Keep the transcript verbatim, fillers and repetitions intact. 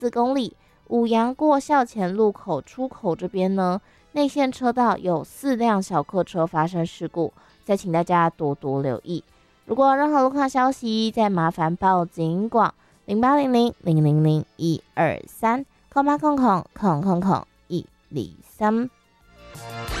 四公里，五杨过校前路口出口这边呢，内线车道有四辆小客车发生事故，再请大家多多留意。如果有任何路况消息，再麻烦报警广零八零零零零零一二三空八空空空空空一零三。